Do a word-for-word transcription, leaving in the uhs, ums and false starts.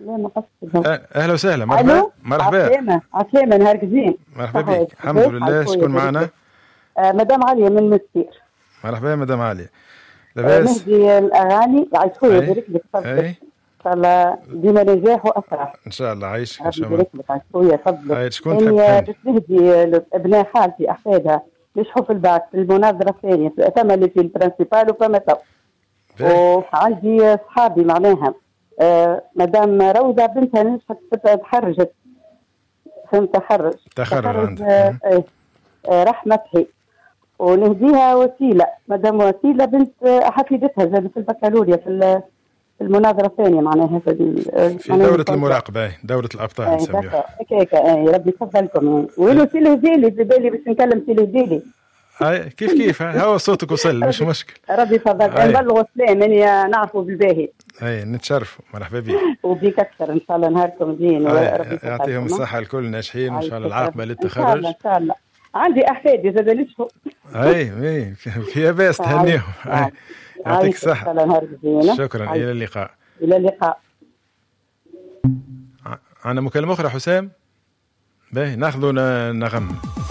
لا ما قصدش. اهلا وسهلا. مرحبا مرحبا. عسلامة عسلامة نهارك زين. مرحبا بك. الحمد لله. شكون معنا؟ آه مدام عليا من مسير. مرحبا مدام عليا. لاباس؟ آه نهدي الاغاني عايشويا يبارك لك تفضل. اي ان شاء الله ديما نجاح وافراح ان شاء الله. عايش ان شاء الله. يبارك لك عايشويا تفضل. شكون تحب باش نهدي ابناء خالتي احفادها نجحوا في الباك في المناظرة الثانية، ثم اللي في البرنسيبال وفما تو. وعندي صحابي معناها آه مدام روضة بنتها نجحت تخرجت فهمت تخرج تخرج عندها آه آه آه رحمة فتحي، ونهديها وسيلة مدام وسيلة بنت آه حفيدتها زادت في البكالوريا في المناظرة الثانية معناها في في دورة المراقبة دورة الأبطال نسميوها هكاك. اي ربي يفضلكم. وينو سي الهديلي في بالي باش نكلم سي الهديلي. اي كيف كيف هو صوتك وصل مش مشكل. ربي يفضلك. نبلغوا سلام اني نعرفوا بالباهي. اي نتشرفوا. مرحبا بك. وبيك اكثر ان شاء الله. نهاركم زين وربي يعطيهم الصحة الكل ناجحين وان شاء الله العاقبة للتخرج. ان شاء الله. عندي احفادي زاد نجحوا. اي اي في باس تهنيهم. يعطيك الصحة. شكرا. الى اللقاء. الى اللقاء. عندنا مكالمة أخرى حسام؟ باهي ناخذ نغم.